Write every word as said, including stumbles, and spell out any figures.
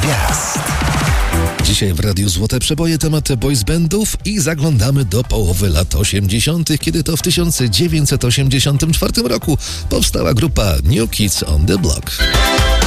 gwiazd. Dzisiaj w Radiu Złote Przeboje temat boys bandów i zaglądamy do połowy lat osiemdziesiątych, kiedy to w tysiąc dziewięćset osiemdziesiątym czwartym roku powstała grupa New Kids on the Block.